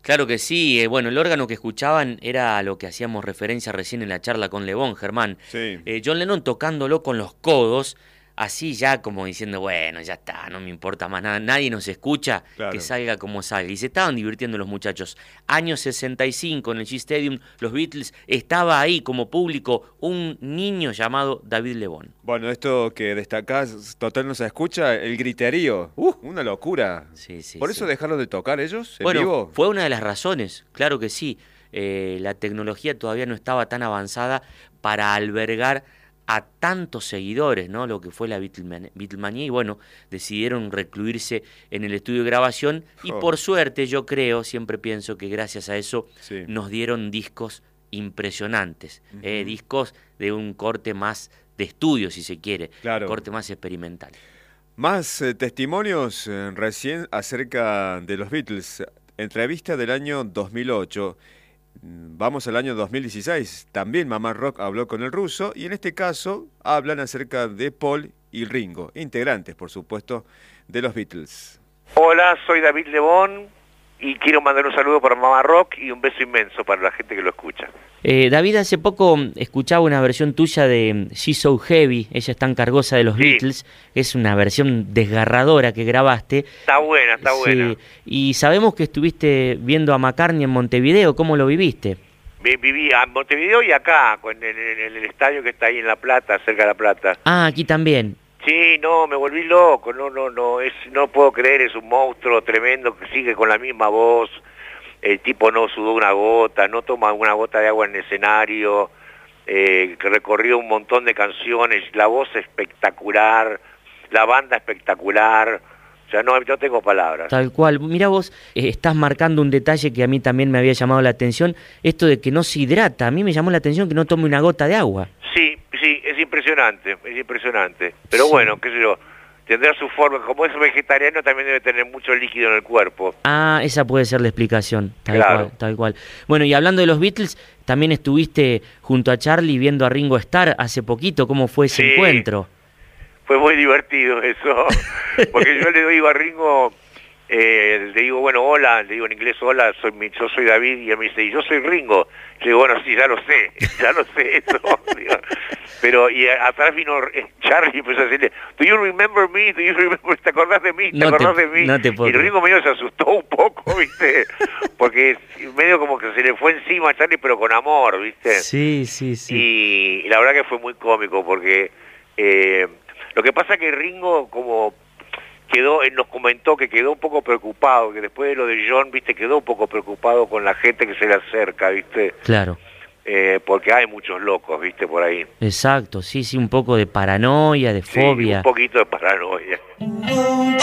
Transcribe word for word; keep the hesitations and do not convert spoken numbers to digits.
Claro que sí, eh, bueno, el órgano que escuchaban era lo que hacíamos referencia recién en la charla con Lebón, Germán. Sí. Eh, John Lennon tocándolo con los codos, así ya como diciendo, bueno, ya está, no me importa más nada, nadie nos escucha, Claro. que salga como salga. Y se estaban divirtiendo los muchachos. Año sesenta y cinco en el Shea Stadium, los Beatles, estaba ahí como público un niño llamado David Lebón. Bueno, esto que destacás, total no se escucha, el griterío, uh, una locura. Sí, sí, ¿Por sí. eso dejaron de tocar ellos en Bueno, vivo? fue una de las razones, claro que sí. Eh, la tecnología todavía no estaba tan avanzada para albergar a tantos seguidores, ¿no? Lo que fue la Beatleman- Beatlemanía, y bueno, decidieron recluirse en el estudio de grabación y Oh. por suerte yo creo, siempre pienso que gracias a eso Sí. nos dieron discos impresionantes, eh, Ujú. discos de un corte más de estudio, si se quiere, Claro. corte más experimental. Más eh, testimonios eh, recién acerca de los Beatles. Entrevista del año dos mil ocho. Mm, Vamos al año dos mil dieciséis. También Mamá Rock habló con el ruso y en este caso hablan acerca de Paul y Ringo, integrantes, por supuesto, de los Beatles. Hola, soy David Lebón y quiero mandar un saludo para Mamá Rock y un beso inmenso para la gente que lo escucha. Eh, David, hace poco escuchaba una versión tuya de She's So Heavy, ella es tan cargosa de los Sí. Beatles, es una versión desgarradora que grabaste. Está buena, está Sí, buena. y sabemos que estuviste viendo a McCartney en Montevideo, ¿cómo lo viviste? Vi- Viví en Montevideo y acá, en el, en el estadio que está ahí en La Plata, cerca de La Plata. Ah, aquí también. Sí, no, me volví loco, no, no, no, es, no puedo creer, es un monstruo tremendo que sigue con la misma voz, el tipo no sudó una gota, no toma una gota de agua en el escenario, eh, que recorrió un montón de canciones, la voz espectacular, la banda espectacular, o sea, no, no tengo palabras. Tal cual. Mira vos, eh, estás marcando un detalle que a mí también me había llamado la atención, esto de que no se hidrata. A mí me llamó la atención que no tome una gota de agua. Sí, sí, es impresionante, es impresionante, pero Sí. bueno, qué sé yo, tendrá su forma, como es vegetariano también debe tener mucho líquido en el cuerpo. Ah, esa puede ser la explicación, tal Claro. cual, tal cual. Bueno, y hablando de los Beatles, también estuviste junto a Charlie viendo a Ringo Starr hace poquito. ¿Cómo fue ese Sí. encuentro? Fue muy divertido eso, porque yo le digo a Ringo, eh, le digo, bueno, hola, le digo en inglés, hola, soy mi, yo soy David, y él me dice, y yo soy Ringo. Le digo, bueno, sí, ya lo sé, ya lo sé eso. Digo, pero, y atrás vino eh, Charlie y empezó a decirle, do you remember me, do you remember, ¿te acordás de mí, te No te- acordás de mí? no te puedo y creer. Ringo medio se asustó un poco, ¿viste? Porque medio como que se le fue encima a Charlie, pero con amor, ¿viste? Sí, sí, sí. Y, y la verdad que fue muy cómico porque eh, lo que pasa que Ringo como quedó, él nos comentó que quedó un poco preocupado, que después de lo de John, viste, quedó un poco preocupado con la gente que se le acerca, viste, Claro, eh, porque hay muchos locos, viste, por ahí. exacto, sí, sí, un poco de paranoia, de Sí, fobia. un poquito de paranoia.